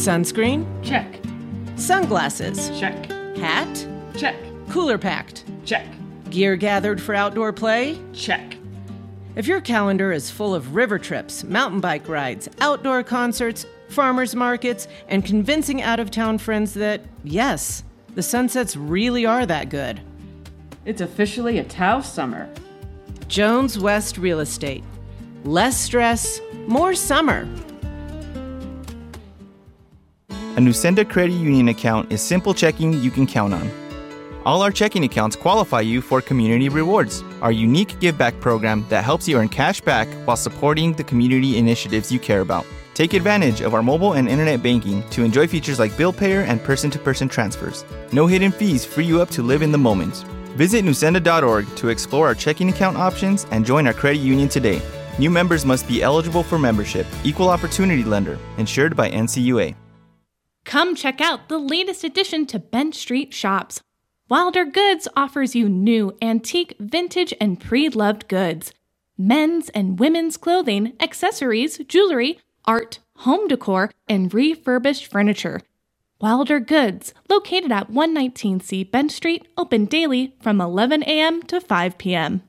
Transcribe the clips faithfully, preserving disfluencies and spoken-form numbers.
Sunscreen? Check. Sunglasses? Check. Hat? Check. Cooler packed? Check. Gear gathered for outdoor play? Check. If your calendar is full of river trips, mountain bike rides, outdoor concerts, farmers markets, and convincing out-of-town friends that, yes, the sunsets really are that good, It's officially a Taos summer. Jones West Real Estate. Less stress, more summer. A Nusenda Credit Union account is simple checking you can count on. All our checking accounts qualify you for Community Rewards, our unique give-back program that helps you earn cash back while supporting the community initiatives you care about. Take advantage of our mobile and internet banking to enjoy features like bill payer and person-to-person transfers. No hidden fees free you up to live in the moment. Visit nusenda dot org to explore our checking account options and join our credit union today. New members must be eligible for membership. Equal opportunity lender. Insured by N C U A. Come check out the latest addition to Bench Street Shops. Wilder Goods offers you new antique, vintage, and pre-loved goods. Men's and women's clothing, accessories, jewelry, art, home decor, and refurbished furniture. Wilder Goods, located at one nineteen C Bench Street, open daily from eleven a.m. to five p.m.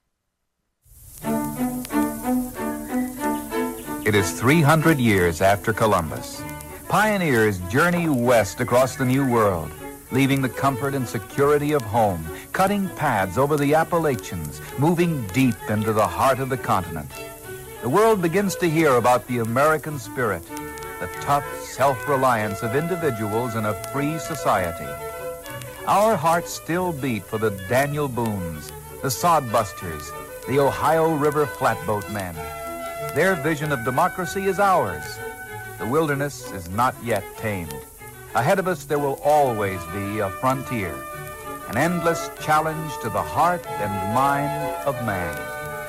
It is three hundred years after Columbus. Pioneers journey west across the New World, leaving the comfort and security of home, cutting paths over the Appalachians, moving deep into the heart of the continent. The world begins to hear about the American spirit, the tough self-reliance of individuals in a free society. Our hearts still beat for the Daniel Boones, the Sodbusters, the Ohio River flatboat men. Their vision of democracy is ours. The wilderness is not yet tamed. Ahead of us, there will always be a frontier, an endless challenge to the heart and mind of man.